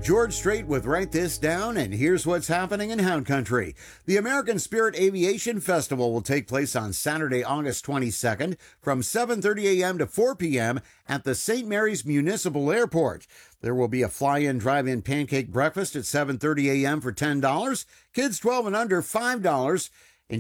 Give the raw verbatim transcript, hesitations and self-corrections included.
George Strait with Write This Down, and here's what's happening in Hound Country. The American Spirit Aviation Festival will take place on Saturday, August twenty-second from seven thirty a.m. to four p.m. at the Saint Mary's Municipal Airport. There will be a fly-in, drive-in pancake breakfast at seven thirty a.m. for ten dollars. Kids twelve and under, five dollars.